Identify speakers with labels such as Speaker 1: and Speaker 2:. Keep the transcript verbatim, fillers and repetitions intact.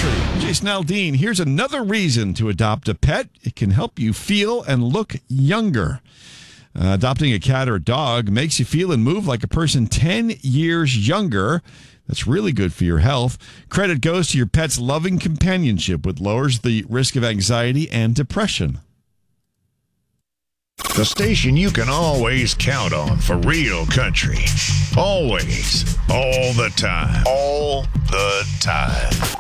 Speaker 1: Country. Jason Aldean, here's another reason to adopt a pet. It can help you feel and look younger. Uh, adopting a cat or a dog makes you feel and move like a person ten years younger. That's really good for your health. Credit goes to your pet's loving companionship, which lowers the risk of anxiety and depression.
Speaker 2: The station you can always count on for real country. Always. All the time. All the time.